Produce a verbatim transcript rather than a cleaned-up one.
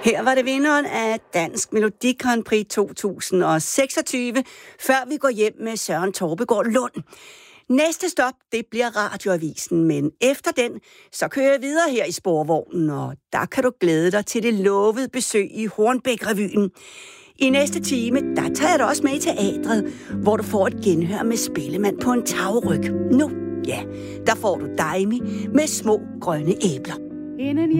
Her var det vinderen af Dansk Melodi Grand Prix to tusind og seksogtyve, før vi går hjem med Søren Torpegaard Lund. Næste stop, det bliver Radioavisen, men efter den, så kører jeg videre her i sporvognen, og der kan du glæde dig til det lovede besøg i Hornbæk-revyen. I næste time, der tager jeg dig også med i teatret, hvor du får et genhør med Spillemand på en tagryg. Nu, ja, der får du Daimi med Små grønne æbler.